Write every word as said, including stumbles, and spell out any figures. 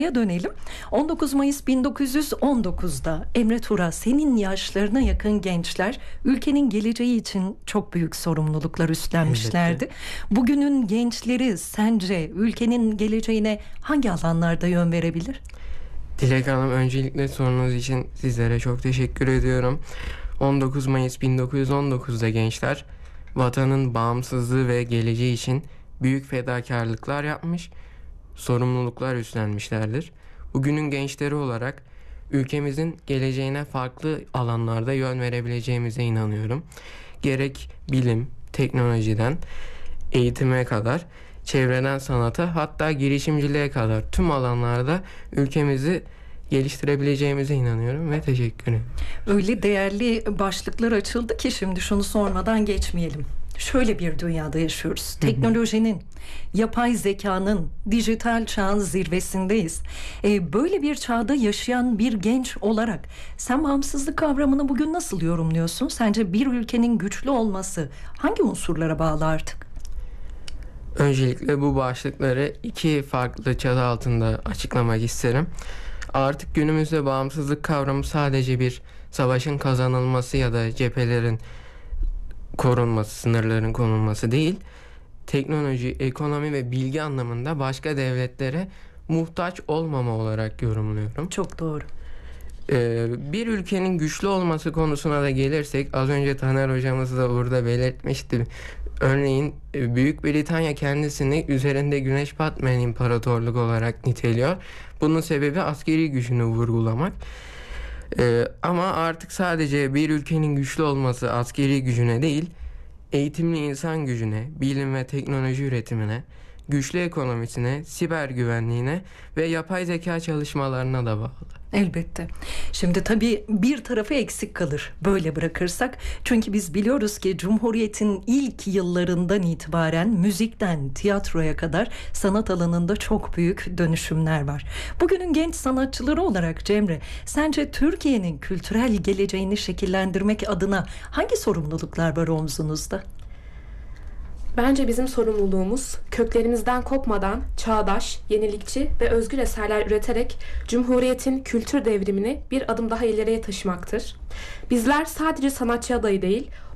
dönelim. on dokuz Mayıs bin dokuz yüz on dokuzda Emre Tura, senin yaşlarına yakın gençler ülkenin geleceği için çok büyük sorumluluklar üstlenmişlerdi. Elbette. Bugünün gençleri sence ülkenin geleceğine hangi alanlarda yön verebilir? Dilek Hanım, öncelikle sorunuz için sizlere çok teşekkür ediyorum. on dokuz Mayıs bin dokuz yüz on dokuzda gençler vatanın bağımsızlığı ve geleceği için büyük fedakarlıklar yapmış, sorumluluklar üstlenmişlerdir. Bugünün gençleri olarak ülkemizin geleceğine farklı alanlarda yön verebileceğimize inanıyorum. Gerek bilim, teknolojiden eğitime kadar, çevreden sanata, hatta girişimciliğe kadar tüm alanlarda ülkemizi geliştirebileceğimize inanıyorum ve teşekkür ederim. Öyle değerli başlıklar açıldı ki şimdi şunu sormadan geçmeyelim. Şöyle bir dünyada yaşıyoruz. Teknolojinin, yapay zekanın, dijital çağın zirvesindeyiz. Ee, böyle bir çağda yaşayan bir genç olarak sen bağımsızlık kavramını bugün nasıl yorumluyorsun? Sence bir ülkenin güçlü olması hangi unsurlara bağlı artık? Öncelikle bu başlıkları iki farklı çatı altında açıklamak isterim. Artık günümüzde bağımsızlık kavramı sadece bir savaşın kazanılması ya da cephelerin korunması, sınırların konulması değil, teknoloji, ekonomi ve bilgi anlamında başka devletlere muhtaç olmama olarak yorumluyorum. Çok doğru. Ee, bir ülkenin güçlü olması konusuna da gelirsek, az önce Taner hocamız da burada belirtmişti. Örneğin Büyük Britanya kendisini üzerinde güneş batmayan imparatorluk olarak niteliyor. Bunun sebebi askeri gücünü vurgulamak. Ee, ama artık sadece bir ülkenin güçlü olması askeri gücüne değil, eğitimli insan gücüne, bilim ve teknoloji üretimine, güçlü ekonomisine, siber güvenliğine ve yapay zeka çalışmalarına da bağlı. Elbette. Şimdi tabii bir tarafı eksik kalır böyle bırakırsak. Çünkü biz biliyoruz ki Cumhuriyet'in ilk yıllarından itibaren müzikten tiyatroya kadar sanat alanında çok büyük dönüşümler var. Bugünün genç sanatçıları olarak Cemre, sence Türkiye'nin kültürel geleceğini şekillendirmek adına hangi sorumluluklar var omzunuzda? Bence bizim sorumluluğumuz köklerimizden kopmadan çağdaş, yenilikçi ve özgür eserler üreterek Cumhuriyet'in kültür devrimini bir adım daha ileriye taşımaktır. Bizler sadece sanatçı adayı değil,